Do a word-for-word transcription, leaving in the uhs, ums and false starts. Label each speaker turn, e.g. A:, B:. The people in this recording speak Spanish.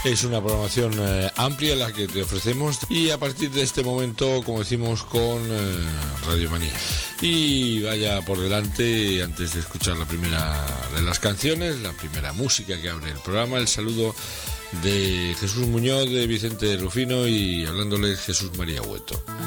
A: Es una programación eh, amplia la que te ofrecemos y a partir de este momento, como decimos, con eh, Radio Manía. Y vaya por delante, antes de escuchar la primera de las canciones, la primera música que abre el programa, el saludo de Jesús Muñoz, de Vicente Rufino y hablándoles Jesús María Hueto.